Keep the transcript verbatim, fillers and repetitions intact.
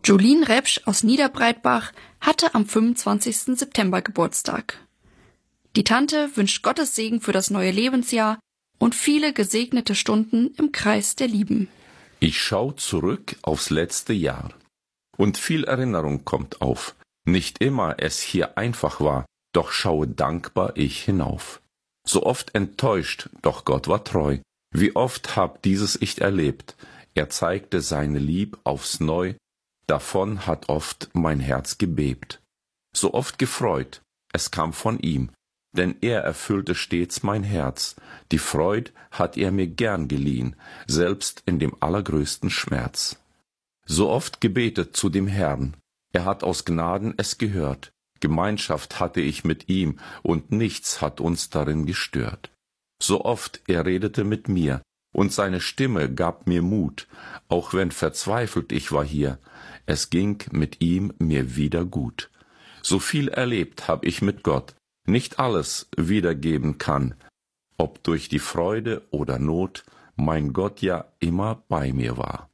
Julien Repsch aus Niederbreitbach hatte am fünfundzwanzigsten September Geburtstag. Die Tante wünscht Gottes Segen für das neue Lebensjahr und viele gesegnete Stunden im Kreis der Lieben. Ich schau zurück aufs letzte Jahr und viel Erinnerung kommt auf. Nicht immer es hier einfach war, doch schaue dankbar ich hinauf. So oft enttäuscht, doch Gott war treu. Wie oft hab dieses ich erlebt. Er zeigte seine Lieb aufs Neu. Davon hat oft mein Herz gebebt. So oft gefreut, es kam von ihm, denn er erfüllte stets mein Herz. Die Freud hat er mir gern geliehen, selbst in dem allergrößten Schmerz. So oft gebetet zu dem Herrn, er hat aus Gnaden es gehört. Gemeinschaft hatte ich mit ihm, und nichts hat uns darin gestört. So oft er redete mit mir, und seine Stimme gab mir Mut, auch wenn verzweifelt ich war hier, es ging mit ihm mir wieder gut. So viel erlebt hab ich mit Gott, nicht alles wiedergeben kann, ob durch die Freude oder Not, mein Gott ja immer bei mir war.